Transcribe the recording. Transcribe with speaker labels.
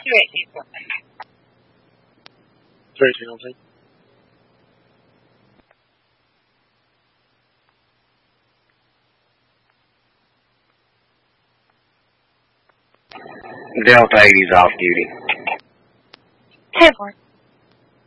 Speaker 1: Tracy, I'll take.
Speaker 2: Delta 80's off duty.
Speaker 3: 10-4.